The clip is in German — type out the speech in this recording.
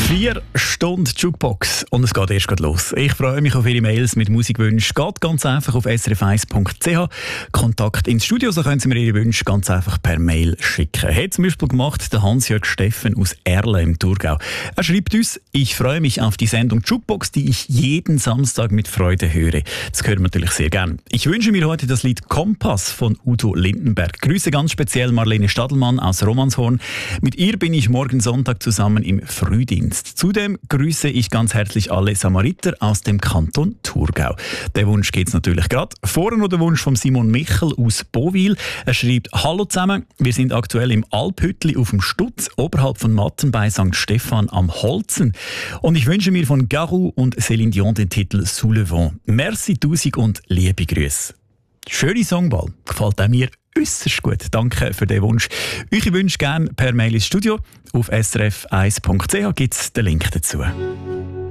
4 Stunden Jukebox und es geht erst gerade los. Ich freue mich auf Ihre Mails mit Musikwünschen. Geht ganz einfach auf srf1.ch. Kontakt ins Studio, so können Sie mir Ihre Wünsche ganz einfach per Mail schicken. Hat zum Beispiel gemacht der Hans-Jörg Steffen aus Erlen im Thurgau. Er schreibt uns: Ich freue mich auf die Sendung Jukebox, die ich jeden Samstag mit Freude höre. Das hören wir natürlich sehr gern. Ich wünsche mir heute das Lied Kompass von Udo Lindenberg. Grüße ganz speziell Marlene Stadelmann aus Romanshorn. Mit ihr bin ich morgen Sonntag zusammen im Frühdienst. Zudem grüße ich ganz herzlich alle Samariter aus dem Kanton Thurgau. Der Wunsch geht's natürlich gerade. Vorher noch der Wunsch von Simon Michel aus Bowil. Er schreibt: Hallo zusammen, wir sind aktuell im Alphüttli auf dem Stutz, oberhalb von Matten bei St. Stephan am Holzen. Und ich wünsche mir von Garou und Céline Dion den Titel Sous le Vent. Merci tausend und liebe Grüße. Schöne Songwahl, gefällt auch mir äußerst gut. Danke für den Wunsch. Eure Wünsche gerne per Mail ins Studio. Auf srf1.ch gibt es den Link dazu.